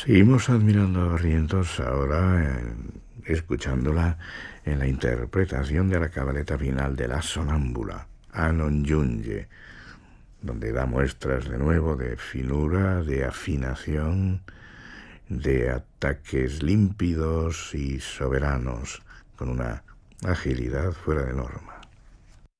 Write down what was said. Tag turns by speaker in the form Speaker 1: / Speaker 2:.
Speaker 1: Seguimos admirando a Barrientos ahora, escuchándola en la interpretación de la cabaleta final de La Sonámbula, a non giunge, donde da muestras de nuevo de finura, de afinación, de ataques límpidos y soberanos, con una agilidad fuera de norma.